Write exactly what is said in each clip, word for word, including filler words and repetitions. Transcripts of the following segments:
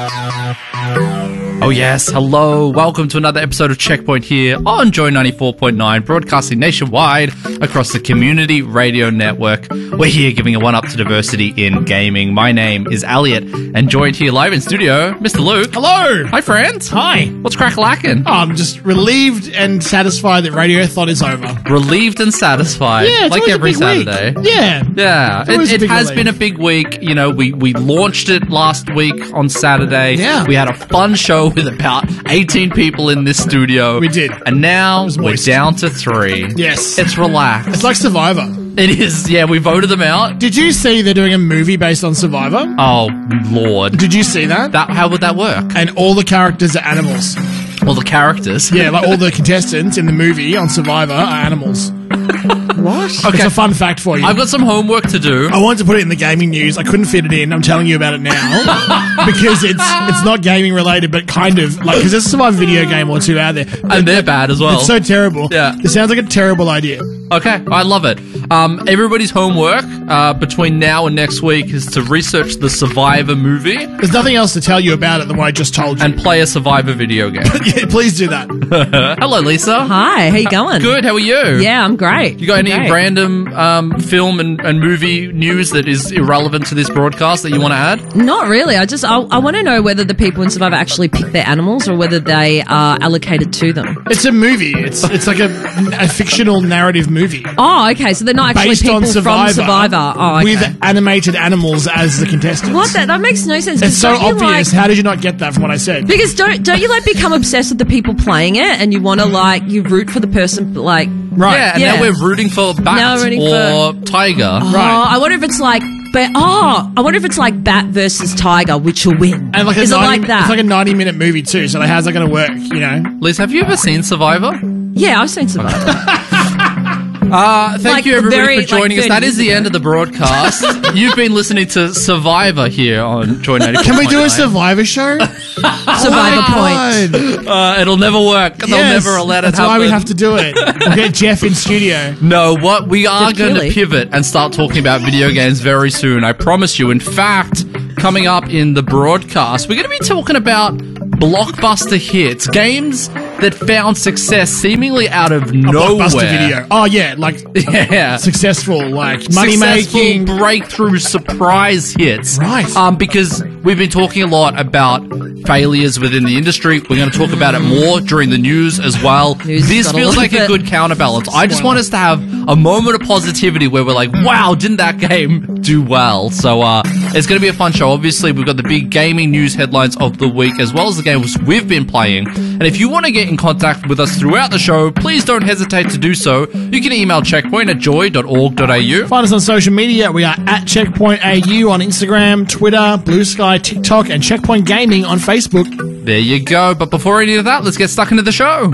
Oh yes, hello, welcome to another episode of Checkpoint here on Joy ninety-four point nine, broadcasting nationwide across the Community Radio Network. We're here giving a one-up to diversity in gaming. My name is Elliot, and joined here live in studio, Mister Luke. Hello! Hi friends. Hi. What's crack-lackin'? Oh, I'm just relieved and satisfied that Radiothon is over. Relieved and satisfied, Yeah, it's like always a every big week. Saturday. Yeah. Yeah, It's always it, a it big has relief. been a big week. You know, we, we launched it last week on Saturday. Yeah. We had a fun show with about eighteen people in this studio. We did. And now was we're moist. down to three. Yes. It's relaxed. It's like Survivor. It is, yeah, we voted them out. Did you see they're doing a movie based on Survivor? Oh, Lord. Did you see that? That, how would that work? And all the characters are animals. All the characters. Yeah, like all the contestants in the movie on Survivor are animals. What? It's Okay, a fun fact for you. I've got some homework to do. I wanted to put it in the gaming news. I couldn't fit it in. I'm telling you about it now because it's it's not gaming related, but kind of like because there's a Survivor video game or two out there. And they're bad as well. It's so terrible. Yeah. It sounds like a terrible idea. Okay, I love it. Um, everybody's homework uh, between now and next week is to research the Survivor movie There's nothing else to tell you about it than what I just told you. and play a Survivor video game. Yeah, please do that. Hello, Lisa. Hi, how you going? Good, how are you? Yeah, I'm great. You got I'm any great. random um, film and, and movie news that is irrelevant to this broadcast that you want to add? Not really. I just I, I want to know whether the people in Survivor actually pick their animals or whether they are allocated to them. It's a movie. It's it's like a, a fictional narrative movie Oh, okay. So they're not actually based people on Survivor, from Survivor. Oh, okay. with animated animals as the contestants. What? That that makes no sense. It's 'cause so don't you, obvious. like- How did you not get that from what I said? because don't don't you like become obsessed with the people playing it and you want to like you root for the person like Right. Yeah, and Yeah. now we're rooting for Now Bat we're rooting or Tiger. Oh, Right. I wonder if it's like but oh, I wonder if it's like Bat versus Tiger, which will win. And like a Is it ninety, like that? It's like a ninety minute movie too. So like, how's that going to work? You know. Liz, have you ever seen Survivor? yeah, I've seen Survivor. Uh, thank Like you, everybody, very- for joining like us. That thirty is the years end of the broadcast. You've been listening to Survivor here on Joy ninety-four. Can we do a Survivor show? Survivor God. points. Uh, it'll never work. They'll Yes, never let it That's happen. why we have to do it. We'll get Jeff in studio. No, what we are Good going to killie. pivot and start talking about video games very soon. I promise you. In fact, coming up in the broadcast, we're going to be talking about blockbuster hits, games that found success seemingly out of A nowhere. blockbuster video. Oh yeah, like Yeah. successful, like money Successful making. breakthrough surprise hits. Right. Um, because we've been talking a lot about failures within the industry. We're going to talk about it more during the news as well. News this got a feels little like a bit- good counterbalance. I just want us to have a moment of positivity where we're like, wow, didn't that game do well? So uh, it's going to be a fun show. Obviously, we've got the big gaming news headlines of the week as well as the games we've been playing. And if you want to get in contact with us throughout the show, please don't hesitate to do so. You can email checkpoint at joy dot org dot a u. Find us on social media. We are at Checkpoint A U on Instagram, Twitter, Blue Sky, TikTok, and Checkpoint Gaming on Facebook. There you go. But before any of that, let's get stuck into the show.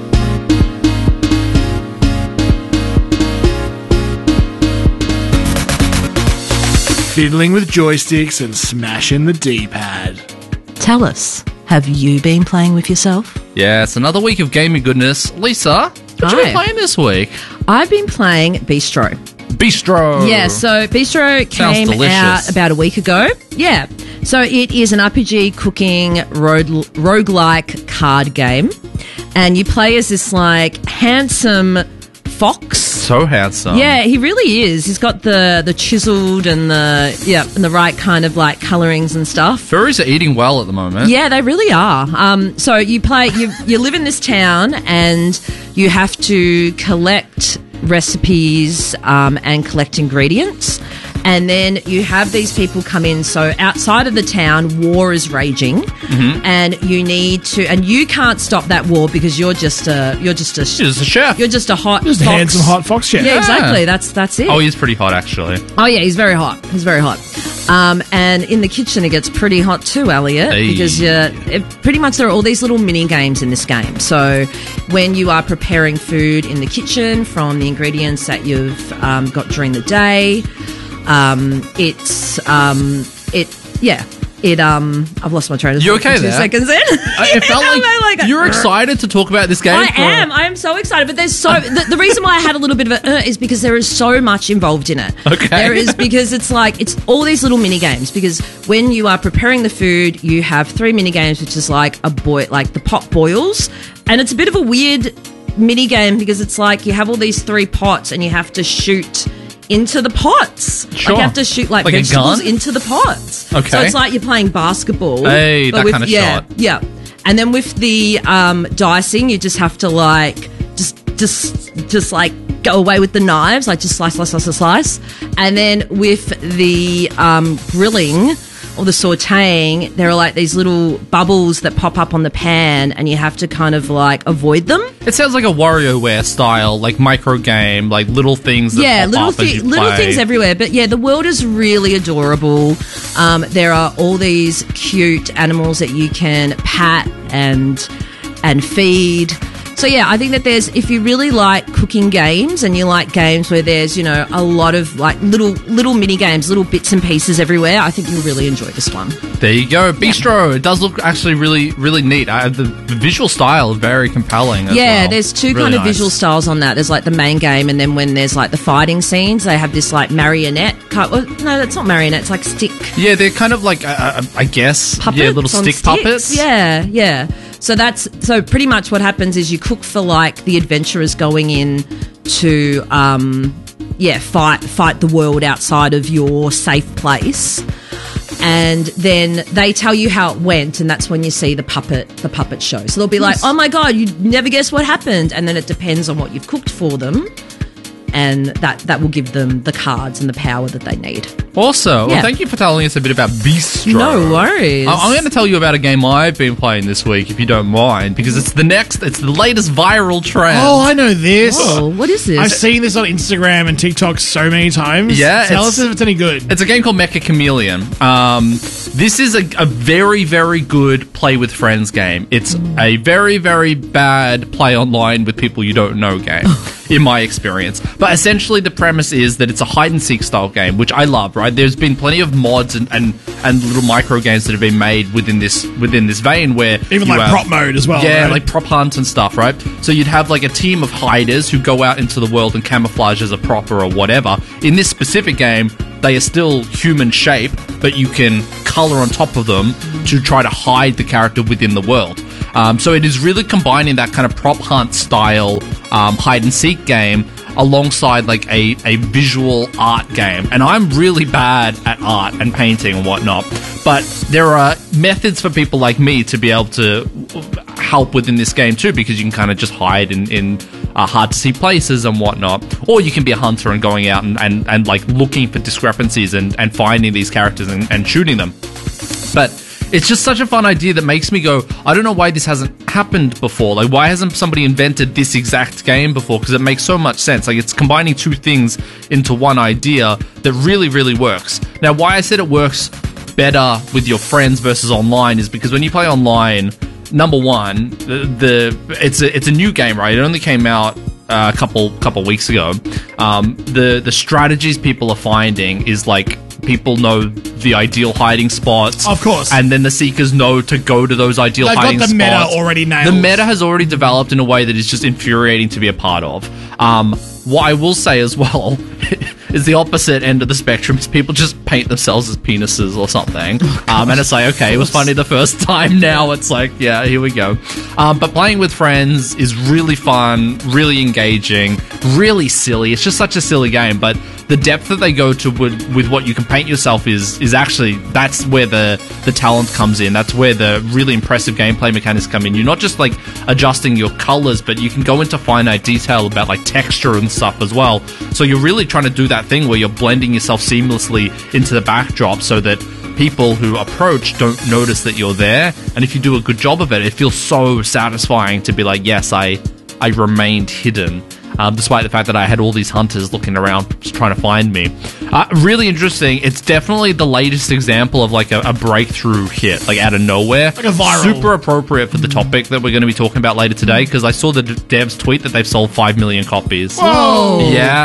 Fiddling with joysticks and smashing the D-pad. Tell us, have you been playing with yourself? Yes, another week of gaming goodness. Lisa, what you been Hi. playing this week? I've been playing Bistro. Bistro. Yeah, so Bistro Sounds came delicious. out about a week ago. Yeah. So it is an R P G cooking road, roguelike card game. And you play as this like handsome fox. So handsome. Yeah, he really is. He's got the the chiseled and the yeah, and the right kind of like colorings and stuff. Furries are eating well at the moment. Yeah, they really are. Um, so you play, you you live in this town, and you have to collect recipes um, and collect ingredients. And then you have these people come in. So outside of the town, war is raging, Mm-hmm. and you need to, and you can't stop that war because you're just a, you're just a, She's a chef. you're just a hot, Just a fox. handsome hot fox chef. Yeah, exactly. That's that's it. Oh, he's pretty hot, actually. Oh yeah, he's very hot. He's very hot. Um, and in the kitchen, it gets pretty hot too, Elliot, Hey. because you it, pretty much there are all these little mini games in this game. So when you are preparing food in the kitchen from the ingredients that you've um, got during the day, um, it's um, it yeah. it um I've lost my train of You thought okay for two there? seconds in. It felt like, like you're excited to talk about this game. I for- am. I am so excited. But there's so the, the reason why I had a little bit of a uh, is because there is so much involved in it. Okay. There is because it's like it's all these little mini games. Because when you are preparing the food, you have three mini games, which is like a boil, like the pot boils, and it's a bit of a weird mini game because it's like you have all these three pots and you have to shoot into the pots. Sure. Like you have to shoot like, Like a vegetables gun? into the pots. Okay. So it's like you're playing basketball. Hey, but that with- kind of yeah, shot. Yeah. And then with the um, dicing, you just have to like just just just like go away with the knives, like just slice, slice, slice, slice, slice. And then with the um, grilling or the sautéing, there are like these little bubbles that pop up on the pan, and you have to kind of like avoid them. It sounds like a WarioWare style, like micro game, like little things that Yeah, pop little up as thi- you little play. things everywhere. But yeah, the world is really adorable. Um, there are all these cute animals that you can pat and and feed. So yeah, I think that there's if you really like cooking games and you like games where there's, you know, a lot of like little little mini games, little bits and pieces everywhere, I think you'll really enjoy this one. There you go, Bistro. It does look actually really, really neat. I, the, the visual style is very compelling. As Yeah, well. there's two Really kind of nice. visual styles on that. There's like the main game, and then when there's like the fighting scenes, they have this like marionette. Kind well, no, that's not marionette. It's like stick Yeah, they're kind of like, uh, uh, I guess, puppets. yeah, little on stick sticks. puppets. Yeah, yeah. So that's so pretty much what happens is you cook for like the adventurers going in to um yeah fight fight the world outside of your safe place. And then they tell you how it went, and that's when you see the puppet the puppet show. So they'll be like, "Oh my god, you never guess what happened!" And then it depends on what you've cooked for them, and that that will give them the cards and the power that they need. Also, well, Yeah. thank you for telling us a bit about Bistro. No worries. I- I'm going to tell you about a game I've been playing this week, if you don't mind, because it's the next, it's the latest viral trend. Oh, I know this. Oh, what is this? I've seen this on Instagram and TikTok so many times. Yeah, Tell it's- us if it's any good. It's a game called Mecha Chameleon. Um, this is a, a very, very good play with friends game. It's a very, very bad play online with people you don't know game, in my experience. But essentially, the premise is that it's a hide and seek style game, which I love. Right? There's been plenty of mods and, and, and little micro games that have been made within this within this vein, where Even you like have- prop mode as well. yeah, right? like prop hunt and stuff, right? So you'd have like a team of hiders who go out into the world and camouflage as a prop or whatever. In this specific game, they are still human shape, but you can color on top of them to try to hide the character within the world. Um, so it is really combining that kind of prop hunt style um, hide and seek game alongside like a, a visual art game. And I'm really bad at art and painting and whatnot, but there are methods for people like me to be able to help within this game too, because you can kind of just hide in, in uh, hard to see places and whatnot, or you can be a hunter and going out and, and, and like looking for discrepancies and, and finding these characters and, and shooting them. But it's just such a fun idea that makes me go, I don't know why this hasn't happened before. Like, why hasn't somebody invented this exact game before? Because it makes so much sense. Like, it's combining two things into one idea that really, really works. Now, why I said it works better with your friends versus online is because when you play online, number one, the, the it's a it's a new game, right? It only came out uh, a couple couple weeks ago. Um, the the strategies people are finding is like people know the ideal hiding spots, Of course. and then the seekers know to go to those ideal They've got hiding the spots. meta already nailed. The meta has already developed in a way that is just infuriating to be a part of. Um, what I will say as well is the opposite end of the spectrum is people just paint themselves as penises or something. Um, and it's like, okay, it was funny the first time. Now it's like, yeah, here we go. Um, but playing with friends is really fun, really engaging, really silly. It's just such a silly game, but the depth that they go to with, with what you can paint yourself is is actually, that's where the, the talent comes in. That's where the really impressive gameplay mechanics come in. You're not just like adjusting your colors, but you can go into finite detail about like texture and stuff as well. So you're really trying to do that thing where you're blending yourself seamlessly into the backdrop so that people who approach don't notice that you're there. And if you do a good job of it, it feels so satisfying to be like, yes, I I remained hidden. Um, despite the fact that I had all these hunters looking around just trying to find me. Uh, really interesting. It's definitely the latest example of like a, a breakthrough hit, like out of nowhere. Like a viral. Super appropriate for the topic that we're going to be talking about later today, because I saw the d- devs tweet that they've sold five million copies. Whoa. Yeah.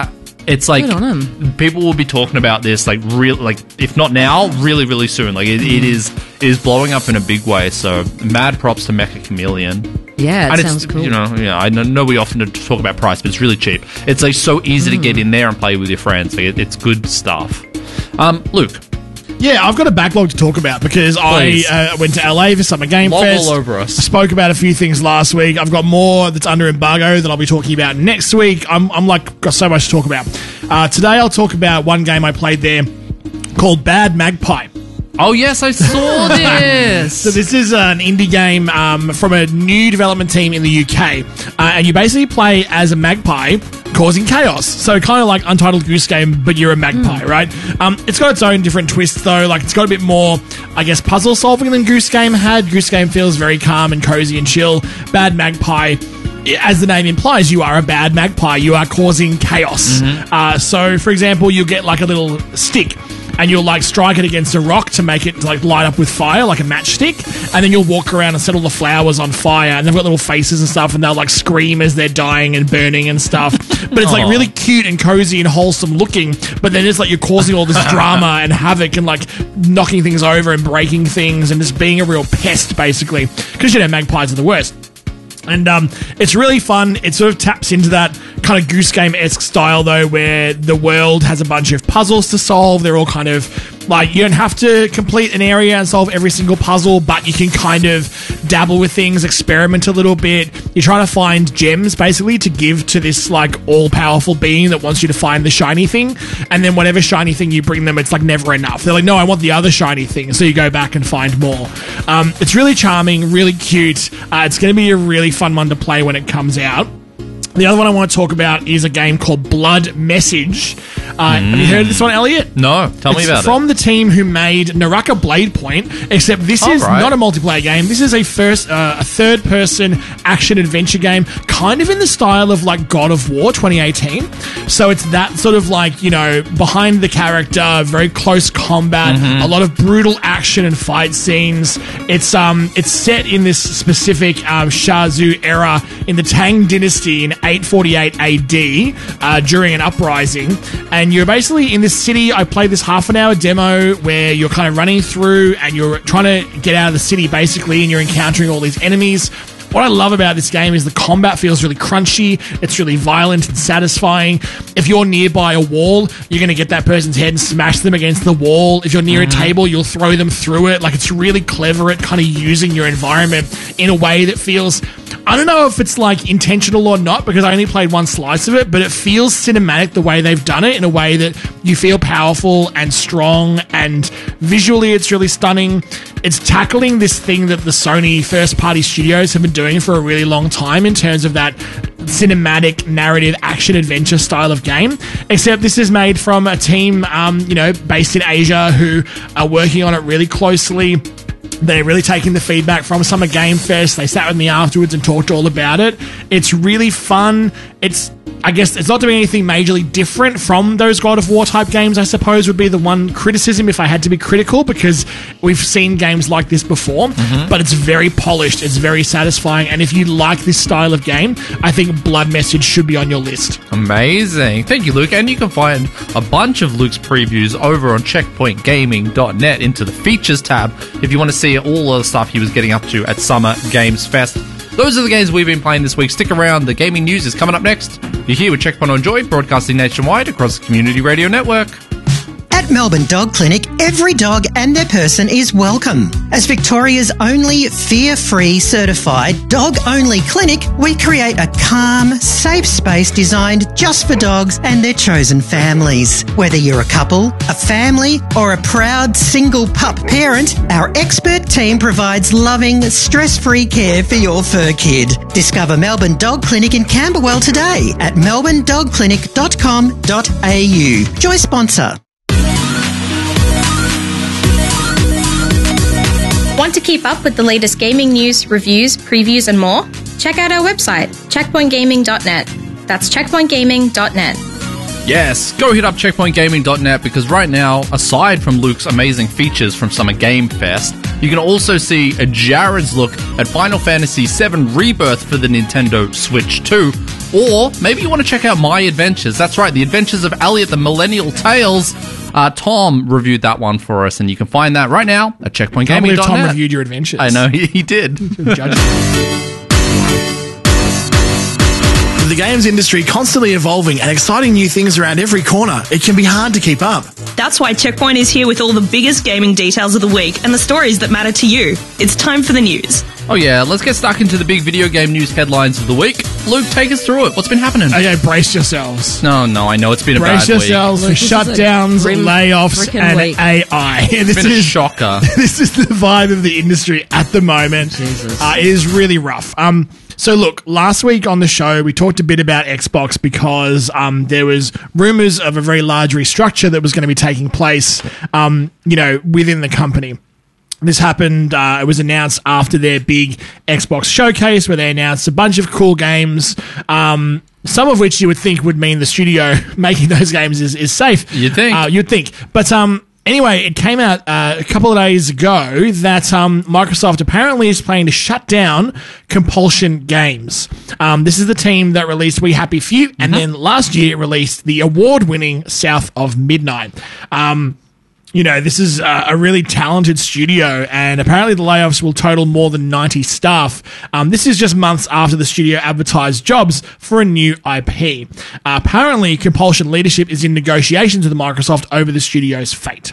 it's like Good on 'em. people will be talking about this like real, like if not now, really, really soon. Like it, it is it is blowing up in a big way. So mad props to Mecha Chameleon. Yeah, it and sounds it's, cool. You know, yeah, I know, know we often talk about price, but it's really cheap. It's like so easy to get in there and play with your friends. Like it, it's good stuff. Um, Luke. Yeah, I've got a backlog to talk about because Please. I uh, went to L A for Summer Game Log Fest. all over us. I spoke about a few things last week. I've got more that's under embargo that I'll be talking about next week. I'm, I'm like got so much to talk about. Uh, today I'll talk about one game I played there called Bad Magpie. Oh yes, I saw this. So this is an indie game um, from a new development team in the U K, uh, and you basically play as a magpie causing chaos. So kind of like Untitled Goose Game, but you're a magpie, mm. right? Um, it's got its own different twists though. Like it's got a bit more, I guess, puzzle solving than Goose Game had. Goose Game feels very calm and cozy and chill. Bad Magpie, as the name implies, you are a bad magpie. You are causing chaos. Mm-hmm. Uh, so, for example, you'll get like a little stick and you'll like strike it against a rock to make it like light up with fire, like a matchstick. And then you'll walk around and set all the flowers on fire. And they've got little faces and stuff, and they'll like scream as they're dying and burning and stuff. But it's like really cute and cozy and wholesome looking. But then it's like you're causing all this drama and havoc and like knocking things over and breaking things and just being a real pest, basically. Because, you know, magpies are the worst. And um, it's really fun. It sort of taps into that kind of Goose Game-esque style, though, where the world has a bunch of puzzles to solve. They're all kind of like, you don't have to complete an area and solve every single puzzle, but you can kind of dabble with things, experiment a little bit. You're trying to find gems, basically, to give to this like all-powerful being that wants you to find the shiny thing. And then whatever shiny thing you bring them, it's like never enough. They're like, no, I want the other shiny thing. So you go back and find more. Um, it's really charming, really cute. Uh, it's going to be a really fun one to play when it comes out. The other one I want to talk about is a game called Blood Message. Uh, mm. Have you heard of this one, Elliot? No, tell it's me about it. It's from it. the team who made Naraka Blade Point, except this oh, is right. not a multiplayer game. This is a first, uh, a third-person action-adventure game, kind of in the style of like God of War twenty eighteen. So it's that sort of like, you know, behind the character, very close combat, mm-hmm. a lot of brutal action and fight scenes. It's um, it's set in this specific um, Shah Tzu era in the Tang Dynasty in eight forty-eight A D uh, during an uprising, and you're basically in this city. I played this half an hour demo where you're kind of running through and you're trying to get out of the city basically, and you're encountering all these enemies. What I love about this game is the combat feels really crunchy, it's really violent and satisfying. If you're nearby a wall, you're going to get that person's head and smash them against the wall. If you're near mm-hmm. a table, you'll throw them through it. Like, it's really clever at kind of using your environment in a way that feels... I don't know if it's like intentional or not, because I only played one slice of it, but it feels cinematic the way they've done it, in a way that you feel powerful and strong, and visually it's really stunning. It's tackling this thing that the Sony first-party studios have been doing for a really long time in terms of that cinematic, narrative, action-adventure style of game, except this is made from a team, um, you know, based in Asia who are working on it really closely. They're really taking the feedback from Summer Game Fest. They sat with me afterwards and talked all about it. It's really fun. It's, I guess, it's not doing anything majorly different from those God of War type games, I suppose, would be the one criticism if I had to be critical, because we've seen games like this before, mm-hmm. but it's very polished, it's very satisfying, and if you like this style of game, I think Blood Message should be on your list. Amazing. Thank you, Luke. And you can find a bunch of Luke's previews over on checkpoint gaming dot net into the features tab if you want to see all of the stuff he was getting up to at Summer Games Fest. Those are the games we've been playing this week. Stick around. The gaming news is coming up next. You're here with Checkpoint on Joy, broadcasting nationwide across the Community Radio Network. At Melbourne Dog Clinic, every dog and their person is welcome. As Victoria's only fear-free certified dog-only clinic, we create a calm, safe space designed just for dogs and their chosen families. Whether you're a couple, a family, or a proud single pup parent, our expert team provides loving, stress-free care for your fur kid. Discover Melbourne Dog Clinic in Camberwell today at melbourne dog clinic dot com dot a u. Joy sponsor. Want to keep up with the latest gaming news, reviews, previews, and more? Check out our website, checkpoint gaming dot net. That's checkpoint gaming dot net. Yes, go hit up checkpoint gaming dot net, because right now, aside from Luke's amazing features from Summer Game Fest, you can also see a Jared's look at Final Fantasy seven Rebirth for the Nintendo Switch two, Or maybe you want to check out My Adventures. That's right, The Adventures of Elliot, the Millennial Tales. Uh, Tom reviewed that one for us, and you can find that right now at checkpoint I gaming believe dot net. Tom reviewed your adventures. I know, he, he did. Judge. With the games industry constantly evolving and exciting new things around every corner, it can be hard to keep up. That's why Checkpoint is here with all the biggest gaming details of the week and the stories that matter to you. It's time for the news. Oh yeah, let's get stuck into the big video game news headlines of the week. Luke, take us through it. What's been happening? Okay, brace yourselves. No, no, I know it's been a Brace bad yourselves Luke, for this is a shutdowns, grim layoffs, frickin' and week. A I. week. This It's been a is shocker. this is the vibe of the industry at the moment. Jesus. Uh, it is really rough. Um, so look, last week on the show we talked a bit about Xbox because um, there was rumors of a very large restructure that was going to be taking place, um, you know, within the company. This happened, uh, it was announced after their big Xbox showcase where they announced a bunch of cool games, um, some of which you would think would mean the studio making those games is, is safe. You'd think. Uh, you'd think. But um, anyway, it came out uh, a couple of days ago that um, Microsoft apparently is planning to shut down Compulsion Games. Um, this is the team that released We Happy Few, and then last year it released the award-winning South of Midnight. Um, You know, this is a, a really talented studio, and apparently the layoffs will total more than ninety staff. Um, this is just months after the studio advertised jobs for a new I P. Uh, apparently, Compulsion leadership is in negotiations with Microsoft over the studio's fate.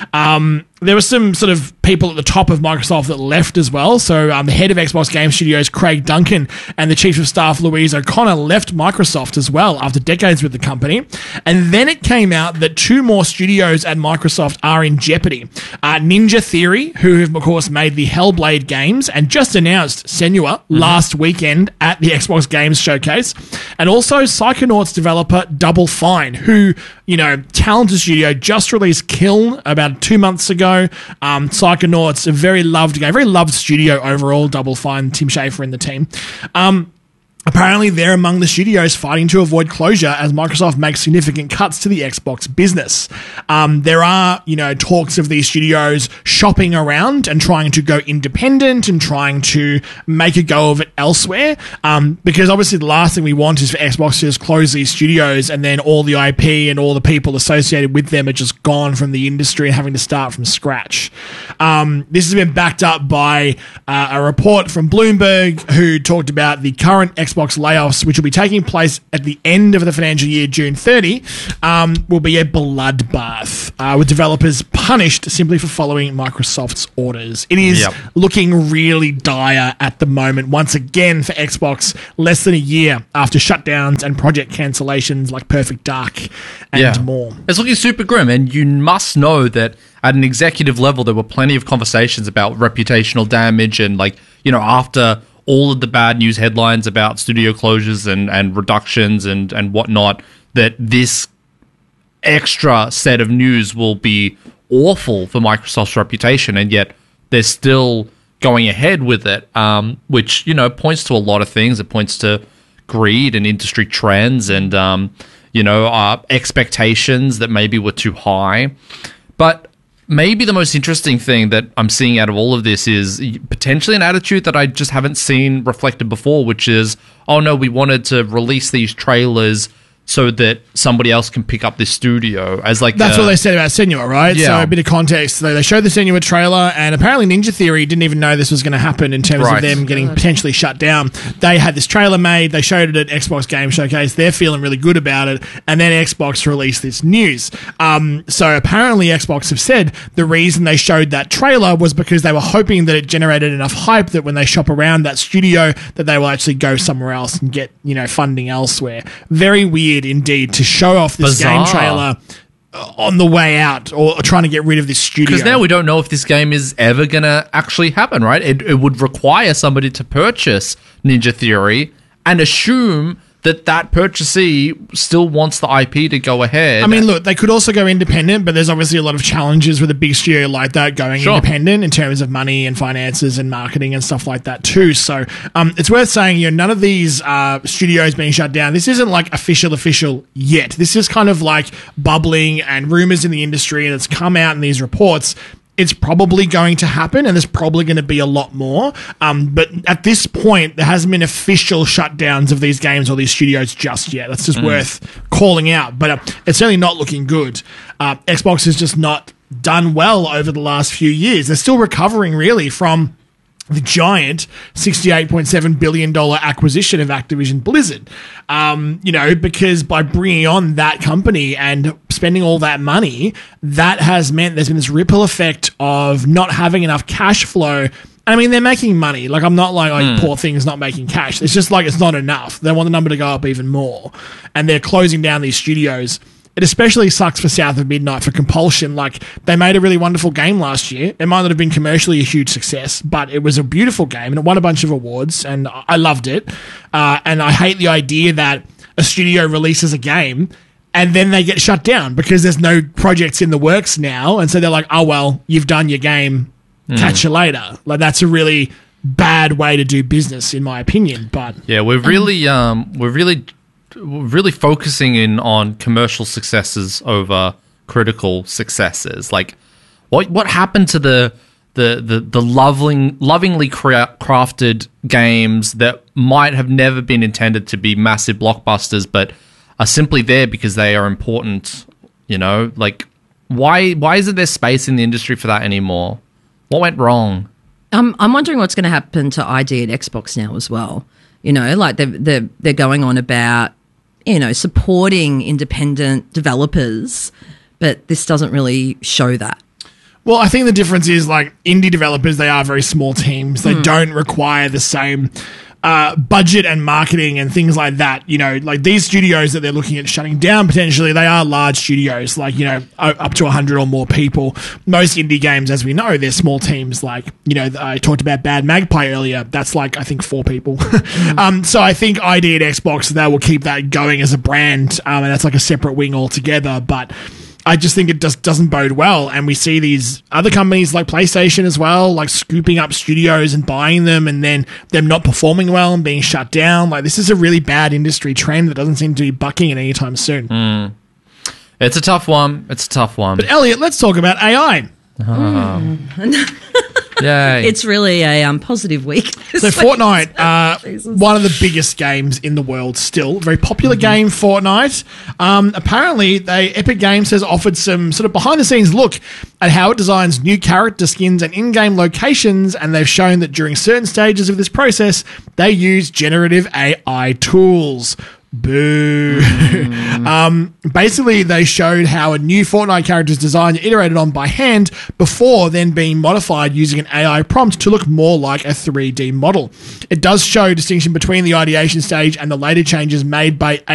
Um, there were some sort of people at the top of Microsoft that left as well. So um, the head of Xbox Game Studios, Craig Duncan, and the chief of staff, Louise O'Connor, left Microsoft as well after decades with the company. And then it came out that two more studios at Microsoft are in jeopardy. Uh, Ninja Theory, who have, of course, made the Hellblade games and just announced Senua mm-hmm. last weekend at the Xbox Games Showcase. And also Psychonauts developer Double Fine, who, you know, talented studio, just released Kiln about two months ago. Um, Psychonauts, a very loved game, very loved studio overall, Double Fine, Tim Schafer in the team. Um, Apparently, they're among the studios fighting to avoid closure as Microsoft makes significant cuts to the Xbox business. Um, there are, you know, talks of these studios shopping around and trying to go independent and trying to make a go of it elsewhere. Um, because obviously the last thing we want is for Xbox to just close these studios and then all the I P and all the people associated with them are just gone from the industry and having to start from scratch. Um, this has been backed up by uh, a report from Bloomberg who talked about the current Xbox Xbox layoffs, which will be taking place at the end of the financial year, June thirtieth, um, will be a bloodbath, uh, with developers punished simply for following Microsoft's orders. It is Yep. looking really dire at the moment, once again for Xbox, less than a year after shutdowns and project cancellations like Perfect Dark and Yeah. more. It's looking super grim, and you must know that at an executive level, there were plenty of conversations about reputational damage and, like, you know, after all of the bad news headlines about studio closures and, and reductions and, and whatnot, that this extra set of news will be awful for Microsoft's reputation, and yet they're still going ahead with it, um, which, you know, points to a lot of things. It points to greed and industry trends and, um, you know, uh, expectations that maybe were too high. But maybe the most interesting thing that I'm seeing out of all of this is potentially an attitude that I just haven't seen reflected before, which is, oh no, we wanted to release these trailers so that somebody else can pick up this studio as like That's a, what they said about Senua, right? Yeah. So a bit of context. They, they showed the Senua trailer, and apparently Ninja Theory didn't even know this was going to happen in terms Right. of them getting potentially shut down. They had this trailer made. They showed it at Xbox Game Showcase. They're feeling really good about it. And then Xbox released this news. Um, so apparently Xbox have said the reason they showed that trailer was because they were hoping that it generated enough hype that when they shop around that studio, that they will actually go somewhere else and get, you know, funding elsewhere. Very weird indeed to show off this Bizarre. game trailer on the way out, or, or trying to get rid of this studio. Because now we don't know if this game is ever going to actually happen, right? It, it would require somebody to purchase Ninja Theory and assume that that purchasee still wants the I P to go ahead. I mean, look, they could also go independent, but there's obviously a lot of challenges with a big studio like that going Sure. independent in terms of money and finances and marketing and stuff like that too. So um, it's worth saying, you know, none of these uh, studios being shut down, this isn't like official official yet. This is kind of like bubbling and rumors in the industry, and it's come out in these reports. it's probably going to happen, and there's probably going to be a lot more. Um, but at this point, there hasn't been official shutdowns of these games or these studios just yet. That's just mm. worth calling out. But uh, it's certainly not looking good. Uh, Xbox has just not done well over the last few years. They're still recovering, really, from the giant sixty-eight point seven billion dollars acquisition of Activision Blizzard. Um, you know, because by bringing on that company and spending all that money, that has meant there's been this ripple effect of not having enough cash flow. I mean, they're making money. Like, I'm not like, like mm. poor thing's not making cash. It's just like it's not enough. They want the number to go up even more. And they're closing down these studios. It especially sucks for South of Midnight for Compulsion. Like, they made a really wonderful game last year. It might not have been commercially a huge success, but it was a beautiful game and it won a bunch of awards, and I loved it. Uh, and I hate the idea that a studio releases a game and then they get shut down because there's no projects in the works now. And so they're like, oh, well, you've done your game. Mm. Catch you later. Like, that's a really bad way to do business, in my opinion. But yeah, we're really, um, we're really... really focusing in on commercial successes over critical successes. Like, what what happened to the the the, the loving, lovingly cra- crafted games that might have never been intended to be massive blockbusters, but are simply there because they are important? You know, like, why why isn't there space in the industry for that anymore? What went wrong? I'm I'm wondering what's going to happen to I D at Xbox now as well. You know, like they're they're they're going on about, you know, supporting independent developers, but this doesn't really show that. Well, I think the difference is, like, indie developers, they are very small teams. They mm. don't require the same uh, budget and marketing and things like that. You know, like these studios that they're looking at shutting down potentially, they are large studios, like, you know, up to one hundred or more people. Most indie games, as we know, they're small teams. Like, you know, I talked about Bad Magpie earlier. That's like, I think, four people. mm. um, so I think I D at Xbox, they will keep that going as a brand, um, and that's like a separate wing altogether. But I just think it just doesn't bode well. And we see these other companies like PlayStation as well, like scooping up studios and buying them and then them not performing well and being shut down. Like, this is a really bad industry trend that doesn't seem to be bucking it anytime soon. Mm. It's a tough one. It's a tough one. But Elliot, let's talk about A I. Oh. Mm. Yay. It's really a um, positive week. So Fortnite, uh, one of the biggest games in the world still. Very popular mm-hmm. game, Fortnite. Um, apparently, they Epic Games has offered some sort of behind-the-scenes look at how it designs new character skins and in-game locations, and they've shown that during certain stages of this process, they use generative A I tools. Boo. Mm. um, basically, they showed how a new Fortnite character is designed and iterated on by hand before then being modified using an A I prompt to look more like a three D model. It does show distinction between the ideation stage and the later changes made by